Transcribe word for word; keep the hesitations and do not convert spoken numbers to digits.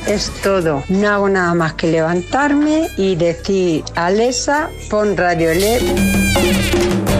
es todo. No hago nada más que levantarme y decir, Alexa, pon Radio L E D.